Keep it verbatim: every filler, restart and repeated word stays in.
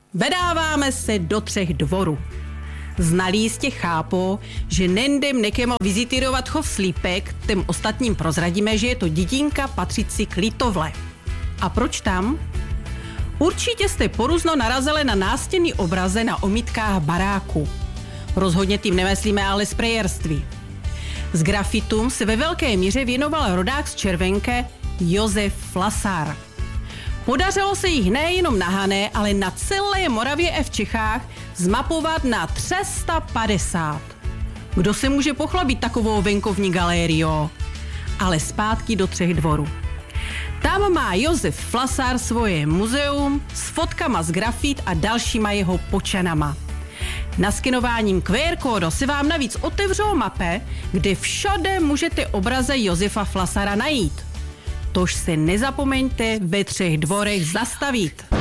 Vedáváme se do Třech dvorů. Znalí jistě chápou, že nendem nekemo vizitírovat chov slípek, těm ostatním prozradíme, že je to dědinka patřící k Litovle. A proč tam? Určitě jste poruzno narazili na nástěnný obraze na omítkách baráku. Rozhodně tím nemyslíme ale sprayerství. Z grafitům se ve velké míře věnoval rodák z Červenke Josef Flasar. Podařilo se jich nejenom na Hané, ale na celé Moravě a v Čechách zmapovat na tři sta padesát. Kdo se může pochlubit takovou venkovní galériou? Ale zpátky do Třech dvorů. Tam má Josef Flasar svoje muzeum s fotkama z grafit a dalšíma jeho počanama. Naskenováním Q R kódu se vám navíc otevřou mape, kde všude můžete obraze Josefa Flasara najít. Tož se nezapomeňte ve Třech dvorech zastavit.